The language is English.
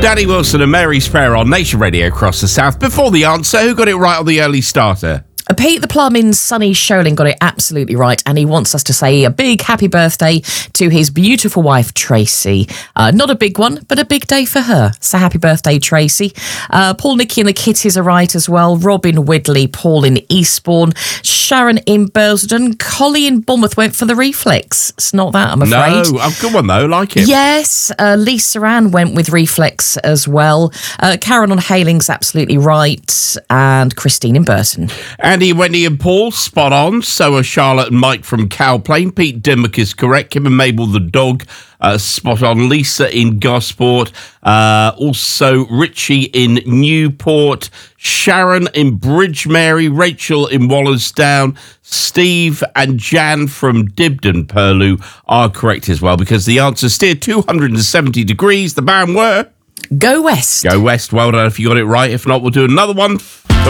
Danny Wilson and Mary Sparrow on Nation Radio across the south. Before the answer, who got it right on the early starter? Pete the Plum in sunny Sholing got it absolutely right, and he wants us to say a big happy birthday to his beautiful wife, Tracy. Not a big one, but a big day for her. So happy birthday, Tracy. Paul, Nicky and the Kitties are right as well. Robin Widley, Paul in Eastbourne, Sharon in Bursden, Collie in Bournemouth went for the reflex. It's not that, I'm afraid. No, a good one though, like it. Yes, Lisa Ann went with reflex as well. Karen on Haling's absolutely right, and Christine in Burton. Andy, Wendy and Paul, spot on. So are Charlotte and Mike from Cowplain. Pete Dimmock is correct. Kim and Mabel the dog, spot on. Lisa in Gosport. Also Richie in Newport. Sharon in Bridgemary. Rachel in Wallersdown. Steve and Jan from Dibden, Purley, are correct as well, because the answer steered 270 degrees. The band were... Go West. Go West. Well done if you got it right. If not, we'll do another one.